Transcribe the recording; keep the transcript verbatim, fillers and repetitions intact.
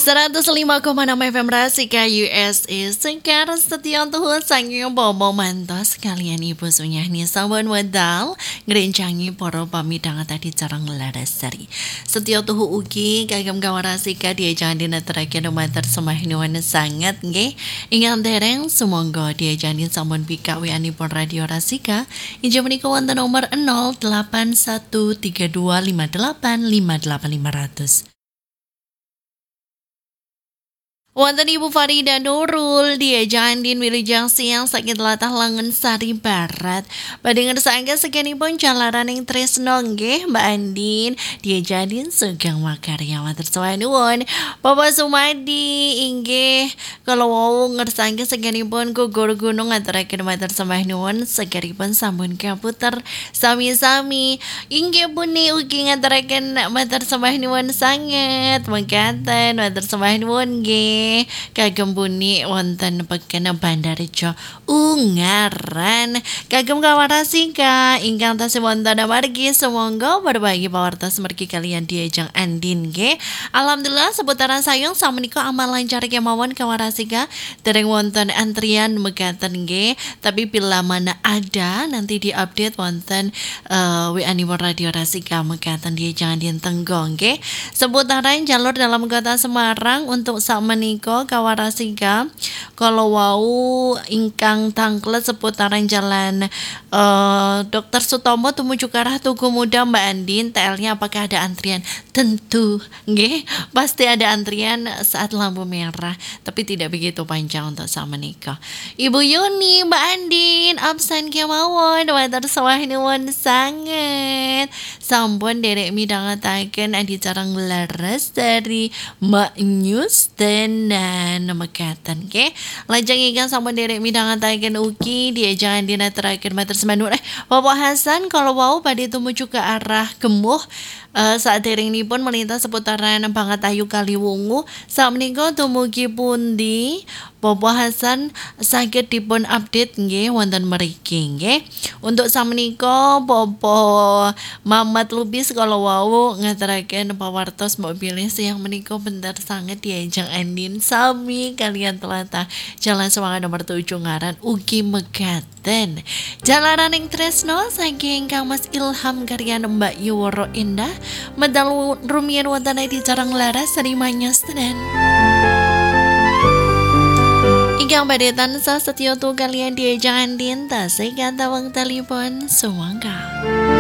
seratus lima koma enam F M Rasika U S A. Sekarang setia Tuhan sanging bobo mantos kalian ibu sunyah ni sawan wadal ngerencangi poro pamidang tadi carang larasari. Setia Tuhan ugi kagam kawan Rasika dia jangan dinaterakan umatar semahnuan sangat nge. Ingat dereng semoga dia jangan samun bika wiani pon radio Rasika. Injam menikah wonten nomor nol delapan satu tiga dua lima delapan lima delapan lima ratus. Wonten Ibu Farida Nurul dia Jandin Wilujeng Siang sakit latah lengan Sari Barat. Badhe ngersakaken segenipun jalaran ing tresno nggih Mbak Andin dia Jandin Sugeng Makarya matur suwun nuwun. Bapak Sumadi inggih kalau wau ngersakaken segenipun gugur gunung aturaken matur sembah nuwun segeripun sampun kaputer sami-sami inggih puni ugi ngaturaken matur sembah nuwun sanget mekaten matur sembah nuwun nggih. Kagem buni wonten peken Bandarjo Ungaran kagem kawarasika ingkang tasih wonten margi sumangga berbagi pawartos mergi kalian diajeng Andin nggih. Alhamdulillah seputaran sayung samenika amal lancar kemawon kawarasika dereng wonten antrian mekaten nggih tapi bila mana ada nanti diupdate wonten uh, W A Nimor Radio Rasika mekaten diajeng Andin Tenggong nggih. Seputaran jalur dalam kota Semarang untuk sakmenika Niko kawarasika kalau wau ingkang tangklet seputaran jalan uh, Dokter Sutomo tumuju ke arah Tugu Muda Mbak Andin T L-nya apakah ada antrian? Tentu nggih pasti ada antrian saat lampu merah tapi tidak begitu panjang untuk sama nikah. Ibu Yuni Mbak Andin absen kemawon water sawah nuwun sanget sampun derek midhangetaken adicarang leres dari Mbak News dan mekaten ke lajeng ingkang sampun derek midhangetaken ugi dia jangan dinaturaken matur semanur eh Bapak Hasan kalau wau badhe tumuju ke arah Gemuh uh, saat derengipun melintas seputaran Bangatayu Kaliwungu sakmenika tumugi pundi Bapak Hasan saged dipun update nggih wonten mriki nggih. Untuk sakmenika Bapak Mamat Lubis kalau wau ngaturaken pawartos mobil siang menika bentar sanget diajeng Andin sami kalian telatah jalan semangat nomor tujuh ngaran ugi mekaten. Jalanan ing tresno saking Kang Mas Ilham karyan Mbak Yuworo Indah medal rumiyin wonten di Carang Laras serimanya sedan. Ingkang badhe tansah setya tu kalian diajeng Andin tasih kata wong telepon sumangga.